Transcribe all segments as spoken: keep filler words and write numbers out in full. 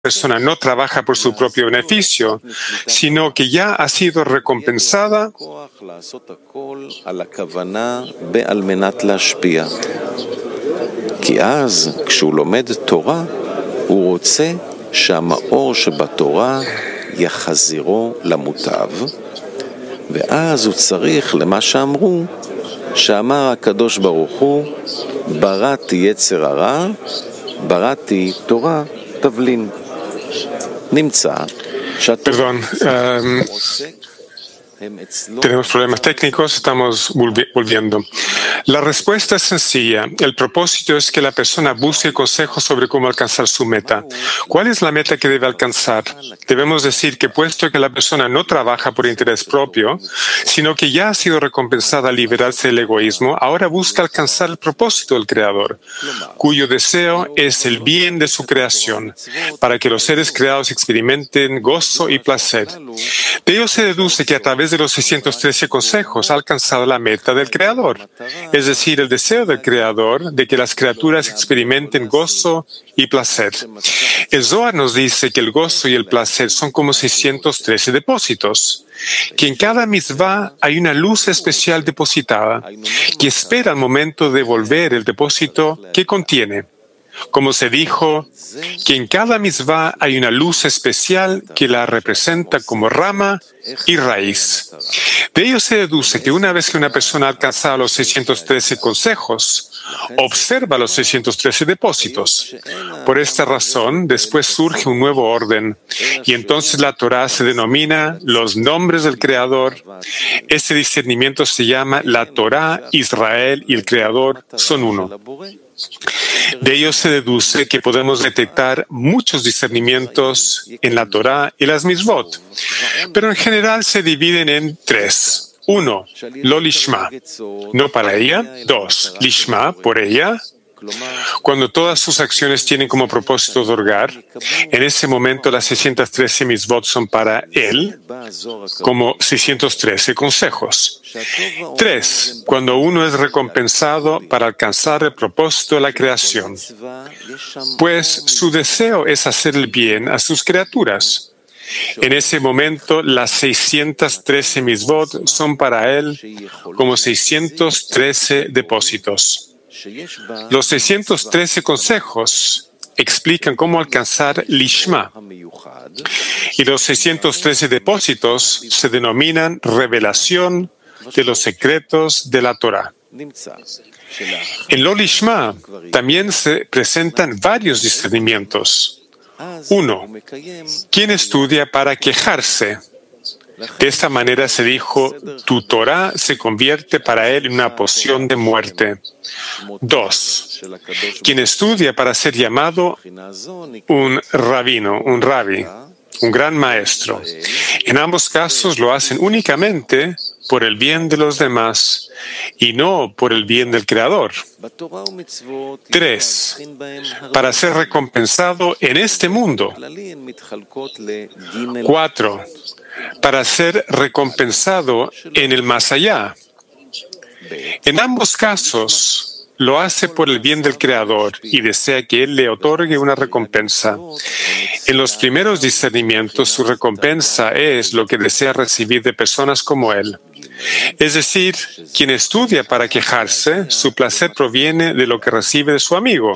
persona no trabaja por su propio beneficio, sino que ya ha sido recompensada ואז הוא צריך למה שאמרו, שאמר הקדוש ברוך הוא, בראתי יצר הרע, בראתי תורה תבלין. נמצא Perdón, um, tenemos problemas técnicos, estamos volvi- volviendo. La respuesta es sencilla. El propósito es que la persona busque consejos sobre cómo alcanzar su meta. ¿Cuál es la meta que debe alcanzar? Debemos decir que puesto que la persona no trabaja por interés propio, sino que ya ha sido recompensada al liberarse del egoísmo, ahora busca alcanzar el propósito del Creador, cuyo deseo es el bien de su creación, para que los seres creados experimenten gozo y placer. De ello se deduce que a través de los seiscientos trece consejos ha alcanzado la meta del Creador, es decir, el deseo del Creador de que las criaturas experimenten gozo y placer. El Zohar nos dice que el gozo y el placer son como seiscientos trece depósitos, que en cada mitzvah hay una luz especial depositada, que espera el momento de devolver el depósito que contiene. Como se dijo, que en cada mitzvah hay una luz especial que la representa como rama y raíz. De ello se deduce que una vez que una persona ha alcanzado los seiscientos trece consejos, observa los seiscientos trece depósitos. Por esta razón, después surge un nuevo orden, y entonces la Torá se denomina los nombres del Creador. Ese discernimiento se llama la Torá, Israel y el Creador son uno. De ello se deduce que podemos detectar muchos discernimientos en la Torá y las mitzvot, pero en general se dividen en tres. Uno, lo lishma, no para ella. Dos, lishma, por ella. Cuando todas sus acciones tienen como propósito otorgar, en ese momento las seiscientos trece mitzvot son para él, como seiscientos trece consejos. Tres, cuando uno es recompensado para alcanzar el propósito de la creación, pues su deseo es hacer el bien a sus criaturas. En ese momento, las seiscientos trece mitzvot son para él como seiscientos trece depósitos. Los seiscientos trece consejos explican cómo alcanzar lishma, y los seiscientos trece depósitos se denominan revelación de los secretos de la Torá. En lo lishma también se presentan varios discernimientos. Uno, ¿quién estudia para quejarse? De esta manera se dijo, tu Torá se convierte para él en una poción de muerte. Dos, quien estudia para ser llamado un rabino, un rabbi, un gran maestro. En ambos casos lo hacen únicamente por el bien de los demás y no por el bien del Creador. Tres, para ser recompensado en este mundo. Cuatro, para ser recompensado en el más allá. En ambos casos, lo hace por el bien del Creador y desea que Él le otorgue una recompensa. En los primeros discernimientos, su recompensa es lo que desea recibir de personas como Él. Es decir, quien estudia para quejarse, su placer proviene de lo que recibe de su amigo.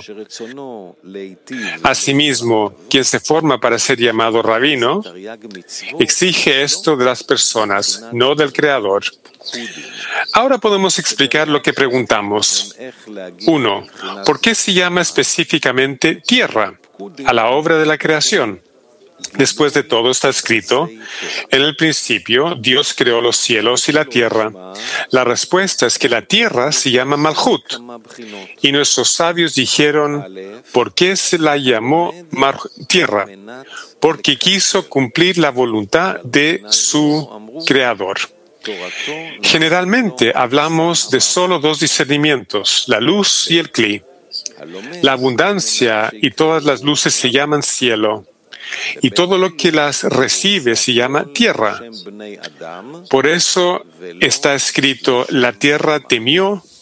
Asimismo, quien se forma para ser llamado rabino, exige esto de las personas, no del Creador. Ahora podemos explicar lo que preguntamos. Uno, ¿por qué se llama específicamente tierra a la obra de la creación? Después de todo está escrito, en el principio Dios creó los cielos y la tierra. La respuesta es que la tierra se llama Malhut. Y nuestros sabios dijeron, ¿por qué se la llamó Mar- tierra? Porque quiso cumplir la voluntad de su Creador. Generalmente hablamos de solo dos discernimientos, la luz y el cli. La abundancia y todas las luces se llaman cielo, y todo lo que las recibe se llama tierra. Por eso está escrito, la tierra temió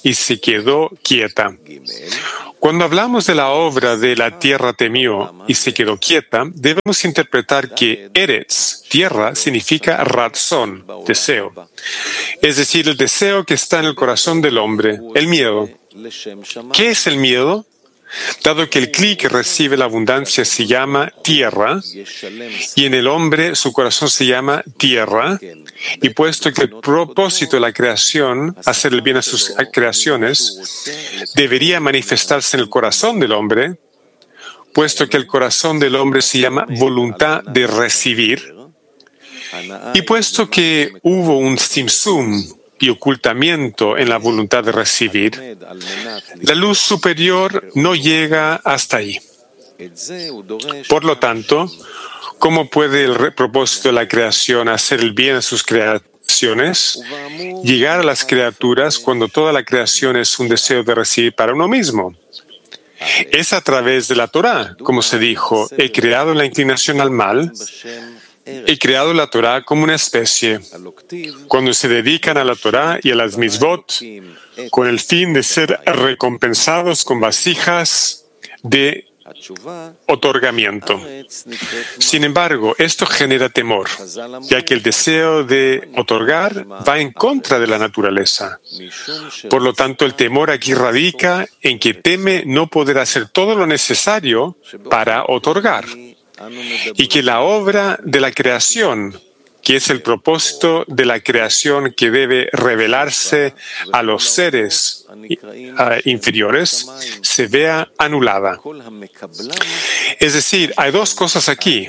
y se quedó quieta. Cuando hablamos de la obra de la tierra temió y se quedó quieta, debemos interpretar que Eretz, tierra, significa razón, deseo. Es decir, el deseo que está en el corazón del hombre, el miedo. ¿Qué es el miedo? Dado que el cli que recibe la abundancia se llama tierra, y en el hombre su corazón se llama tierra, y puesto que el propósito de la creación, hacer el bien a sus creaciones, debería manifestarse en el corazón del hombre, puesto que el corazón del hombre se llama voluntad de recibir, y puesto que hubo un simsum y ocultamiento en la voluntad de recibir, la luz superior no llega hasta ahí. Por lo tanto, ¿cómo puede el propósito de la creación hacer el bien a sus creaciones? Llegar a las criaturas cuando toda la creación es un deseo de recibir para uno mismo. Es a través de la Torá, como se dijo, he creado la inclinación al mal, he creado la Torá como una especie. Cuando se dedican a la Torá y a las mitzvot, con el fin de ser recompensados con vasijas de otorgamiento. Sin embargo, esto genera temor, ya que el deseo de otorgar va en contra de la naturaleza. Por lo tanto, el temor aquí radica en que teme no poder hacer todo lo necesario para otorgar, y que la obra de la creación, que es el propósito de la creación que debe revelarse a los seres uh, inferiores, se vea anulada. Es decir, hay dos cosas aquí.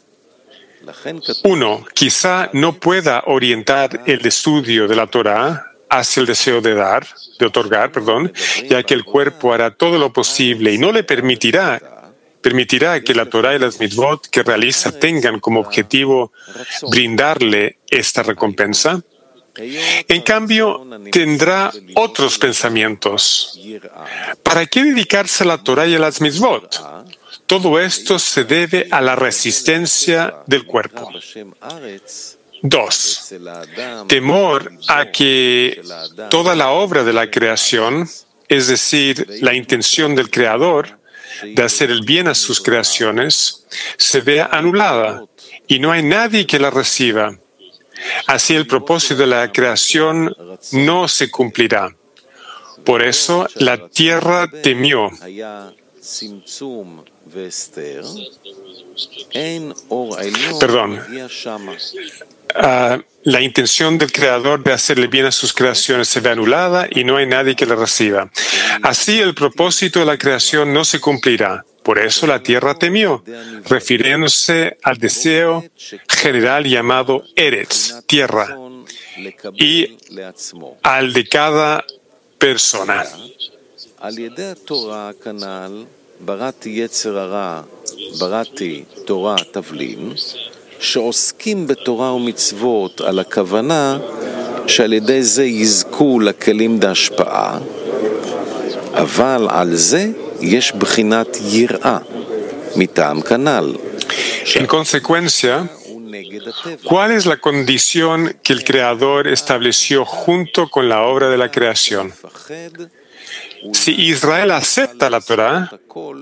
Uno, quizá no pueda orientar el estudio de la Torá hacia el deseo de dar, de otorgar, perdón, ya que el cuerpo hará todo lo posible y no le permitirá permitirá que la Torá y las mitzvot que realiza tengan como objetivo brindarle esta recompensa. En cambio, tendrá otros pensamientos. ¿Para qué dedicarse a la Torá y a las mitzvot? Todo esto se debe a la resistencia del cuerpo. Dos, temor a que toda la obra de la creación, es decir, la intención del Creador, de hacer el bien a sus creaciones, se vea anulada y no hay nadie que la reciba. Así el propósito de la creación no se cumplirá. Por eso la tierra temió. Perdón. Uh, la intención del Creador de hacerle bien a sus creaciones se ve anulada y no hay nadie que la reciba. Así el propósito de la creación no se cumplirá. Por eso la tierra temió, refiriéndose al deseo general llamado Eretz, tierra, y al de cada persona. שעוסקים בתורה ומצוות על הכוונה שעל ידי זה יזכו לכלים להשפעה, אבל על זה יש בחינת יראה מטעם כנ"ל. En consecuencia, ¿cuál es la condición que el Creador estableció junto con la obra de la creación? Si Israel acepta la Torá,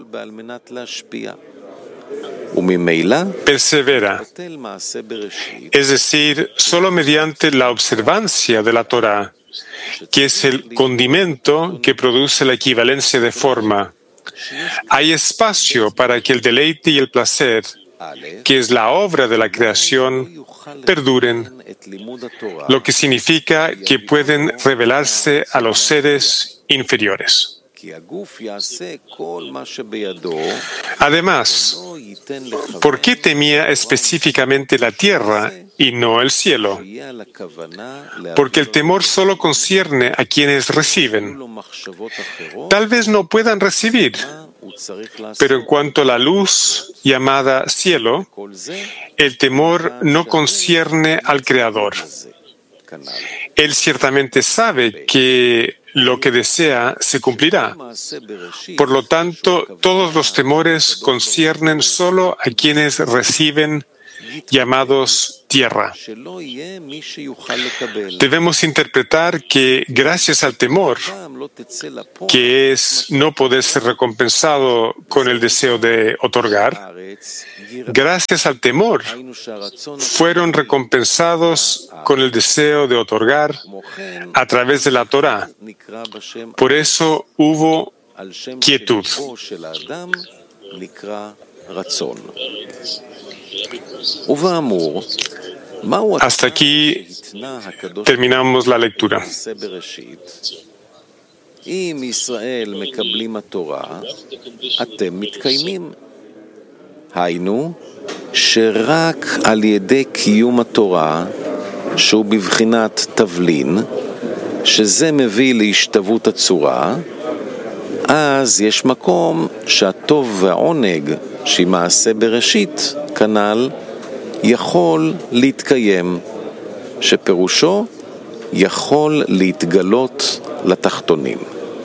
persevera, es decir, solo mediante la observancia de la Torá, que es el condimento que produce la equivalencia de forma. Hay espacio para que el deleite y el placer, que es la obra de la creación, perduren, lo que significa que pueden revelarse a los seres inferiores. Además, ¿por qué temía específicamente la tierra y no el cielo? Porque el temor solo concierne a quienes reciben. Tal vez no puedan recibir, pero en cuanto a la luz llamada cielo, el temor no concierne al Creador. Él ciertamente sabe que lo que desea se cumplirá. Por lo tanto, todos los temores conciernen solo a quienes reciben, llamados tierra. Debemos interpretar que gracias al temor, que es no poder ser recompensado con el deseo de otorgar, gracias al temor fueron recompensados con el deseo de otorgar a través de la Torá. Por eso hubo quietud. Hasta aquí terminamos la lectura. היינו שרק על ידי קיום התורה, שהוא בבחינת תבלין, שזה מביא להשתוות הצורה, אז יש מקום שהטוב והעונג, שהיא מעשה בראשית, כנ"ל, יכול להתקיים, שפירושו יכול להתגלות לתחתונים.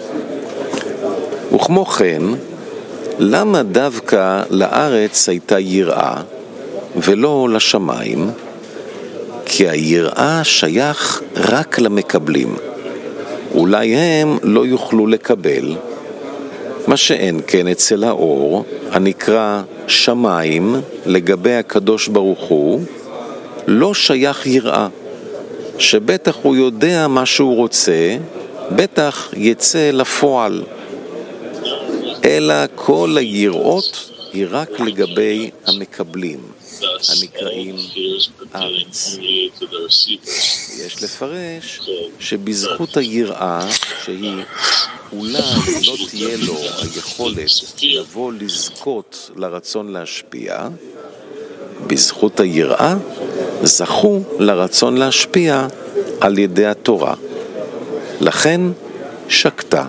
וכמו כן, למה דווקא לארץ הייתה יראה ולא לשמיים? כי היראה שייך רק למקבלים. אולי הם לא יוכלו לקבל, מה שאין כן אצל האור, הנקרא שמיים, לגבי הקדוש ברוך הוא, לא שייך יראה, שבטח הוא יודע מה שהוא רוצה, בטח יצא לפועל. אלא כל היראות היא רק לגבי המקבלים, הנקראים ארץ. יש לפרש שבזכות היראה, שהיא אולי לא תהיה לו היכולת לבוא לזכות לרצון להשפיע, בזכות היראה זכו לרצון להשפיע על ידי התורה. לכן שקטה.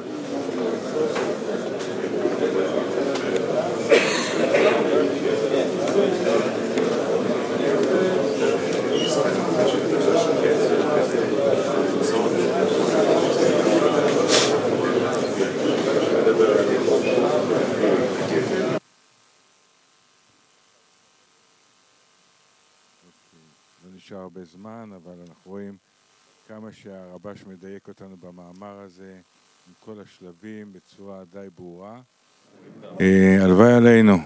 נשאר הרבה זמן, אבל אנחנו רואים כמה שהרבש מדייק אותנו במאמר הזה, עם כל השלבים בצורה די ברורה. הלוואי עלינו.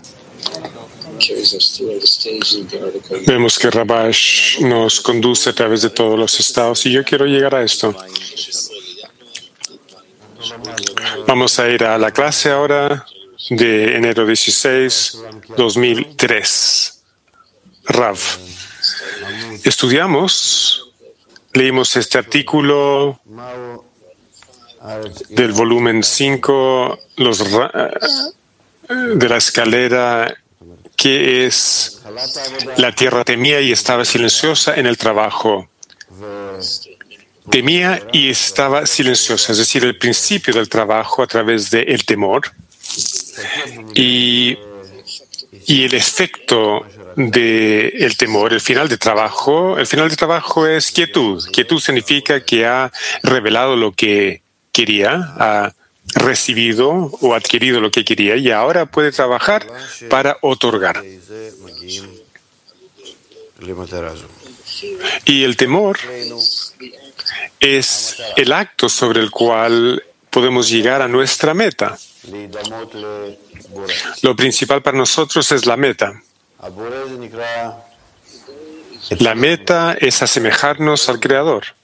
Vemos que Rabash nos conduce a través de todos los estados y yo quiero llegar a esto. Vamos a ir a la clase ahora de enero dieciséis, dos mil tres. Rav. Estudiamos, leímos este artículo del volumen cinco, los de la escalera, que es la tierra temía y estaba silenciosa en el trabajo. Temía y estaba silenciosa, es decir, el principio del trabajo a través del temor y, y el efecto del temor, el final de trabajo. El final de trabajo es quietud. Quietud significa que ha revelado lo que quería, ha recibido o adquirido lo que quería y ahora puede trabajar para otorgar. Y el temor es el acto sobre el cual podemos llegar a nuestra meta. Lo principal para nosotros es la meta. La meta es asemejarnos al Creador.